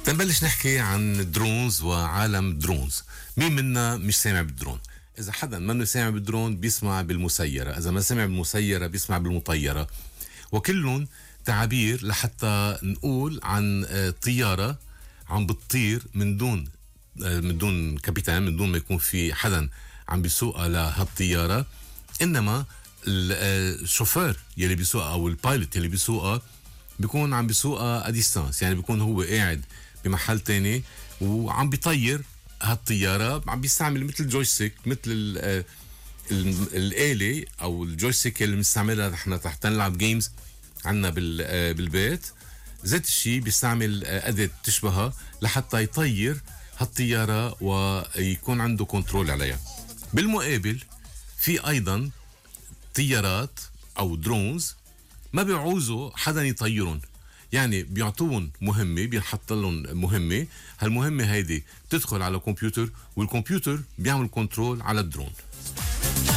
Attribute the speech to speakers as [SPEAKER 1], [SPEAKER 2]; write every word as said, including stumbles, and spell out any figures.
[SPEAKER 1] تنبلش نحكي عن درونز وعالم درونز. مين منا مش سامع بالدرون؟ إذا حدا منه سامع بالدرون بيسمع بالمسيرة، إذا ما سمع بالمسيرة بيسمع بالمطيرة، وكلهم تعابير لحتى نقول عن طيارة عم بتطير من دون من دون كابيتان، من دون ما يكون في حدا عم بيسوقها لهالطيارة، إنما الشوفير يلي بيسوقها أو البايلوت يلي بيسوقها بيكون عم بيسوقها اديستانس، يعني بيكون هو قاعد بمحل تاني وعم بيطير هالطيارة، عم بيستعمل مثل الجويستيك، مثل ال الآلة أو الجويستيك اللي بنستعملها نحن تحت نلعب جيمز عنا بالبيت. ذات الشيء بيستعمل أداة تشبهها لحتى يطير هالطيارة ويكون عنده كنترول عليها. بالمقابل في أيضا طيارات أو درونز ما بيعوزوا حدا يطيرون، يعني بيعطون مهمة، بينحط لهم مهمة، هالمهمة هيدي بتدخل على كمبيوتر والكمبيوتر بيعمل كنترول على الدرون.